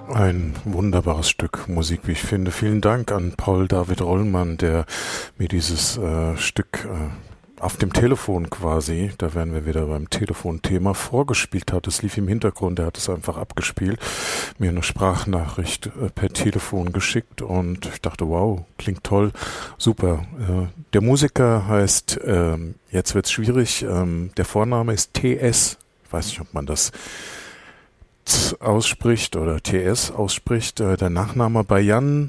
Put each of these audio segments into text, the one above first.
Ein wunderbares Stück Musik, wie ich finde. Vielen Dank an Paul David Rollmann, der mir dieses Stück auf dem Telefon quasi, da wären wir wieder beim Telefonthema, vorgespielt hat. Es lief im Hintergrund, er hat es einfach abgespielt, mir eine Sprachnachricht per Telefon geschickt und ich dachte, wow, klingt toll, super. Der Musiker heißt, jetzt wird's schwierig, der Vorname ist TS, ich weiß nicht, ob man das ausspricht oder TS ausspricht, der Nachname Bayan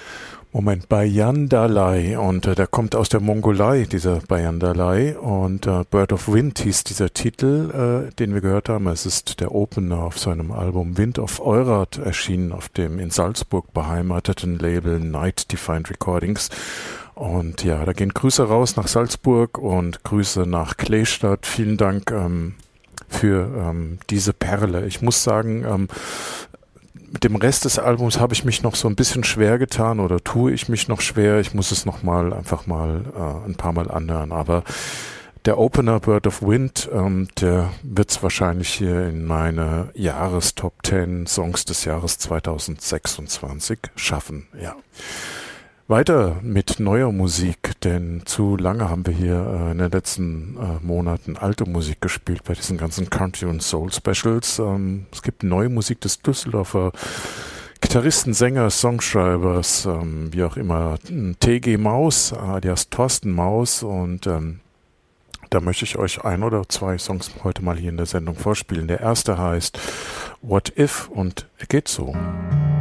Dalai und der kommt aus der Mongolei, dieser Bayan Dalai und Bird of Wind hieß dieser Titel, den wir gehört haben. Es ist der Opener auf seinem Album Wind of Eurath erschienen auf dem in Salzburg beheimateten Label Night Defined Recordings. Und ja, da gehen Grüße raus nach Salzburg und Grüße nach Kleestadt. Vielen Dank für diese Perle. Ich muss sagen, mit dem Rest des Albums habe ich mich noch so ein bisschen schwer getan oder tue ich mich noch schwer. Ich muss es einfach mal ein paar Mal anhören. Aber der Opener Bird of Wind, der wird es wahrscheinlich hier in meine Jahrestop 10 Songs des Jahres 2026 schaffen. Ja. Weiter mit neuer Musik, denn zu lange haben wir hier in den letzten Monaten alte Musik gespielt bei diesen ganzen Country und Soul Specials. Es gibt neue Musik des Düsseldorfer Gitarristen, Sängers, Songschreibers, wie auch immer, TG Maus, alias Thorsten Maus, und da möchte ich euch 1 oder 2 Songs heute mal hier in der Sendung vorspielen. Der erste heißt What If und er geht so.